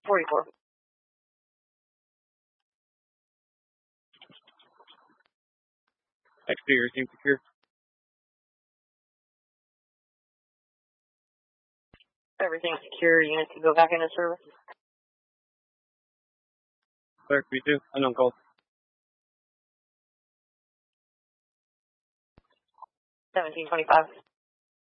44. Exterior seems secure. Everything's secure. Unit to go back into service. Clear, B2, unknown call. 1725.